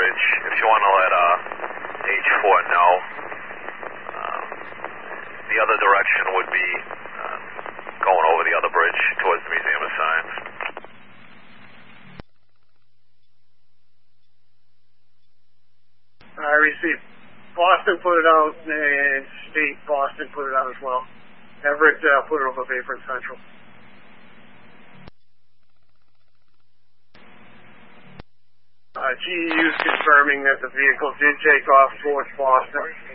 bridge. If you want to let H4 know, the other direction would be going over the other bridge towards the Museum of Science. I received. Boston put it out, and State Boston put it out as well. Everett put it over Bayfront Central. GEU is confirming that the vehicle did take off towards Boston.